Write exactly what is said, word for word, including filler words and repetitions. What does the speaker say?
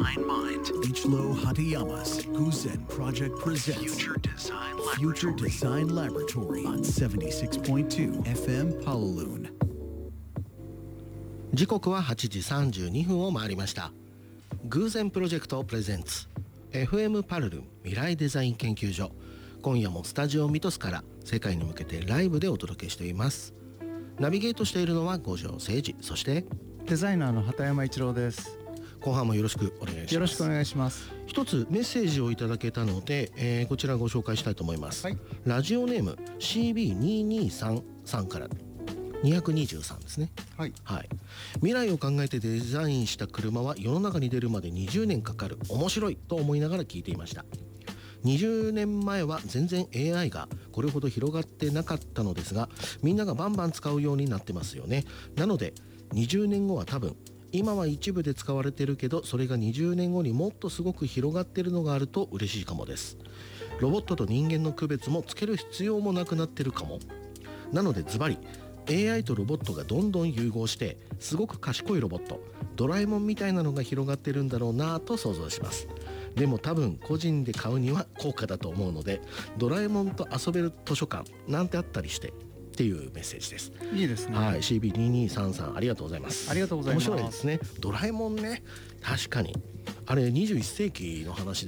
Design Mind. Ichiro Hatayama's Guzen Project presents Future Design Future Laboratory. Design Laboratory on seventy-six point two F M Palaloon. 時刻ははちじさんじゅうにふんを回りました。偶然プロジェクトプレゼンツ エフエム パルルン未来デザイン研究所。今夜もスタジオミトスから世界に向けてライブでお届けしています。ナビゲートしているのは五条誠二、そしてデザイナーの畑山一郎です。 後半もよろしくお願いします。 よろしくお願いします。 一つメッセージをいただけたので、えー、こちらご紹介したいと思います、 はい、 ラジオネーム シービーにーにーさん さんからにひゃくにじゅうさんですね。 はい、 はい、未来を考えてデザインした車は世の中に出るまでにじゅうねんかかる、面白いと思いながら聞いていました。にじゅうねんまえは全然 エーアイ がこれほど広がってなかったのですが、みんながバンバン使うようになってますよね。なのでにじゅうねんごは多分今は一部で使われてるけど、それがにじゅうねんごにもっとすごく広がってるのがあると嬉しいかもです。ロボットと人間の区別もつける必要もなくなってるかも。なのでズバリ エーアイ とロボットがどんどん融合してすごく賢いロボット、ドラえもんみたいなのが広がってるんだろうなと想像します。でも多分個人で買うには高価だと思うので、ドラえもんと遊べる図書館なんてあったりしてっていうメッセージです。 いいですね。 はい、シービーにーにーさんさん ありがとうございます。 ありがとうございます。 面白いですね。ドラえもんね、確かにあれにじゅういっせいきの話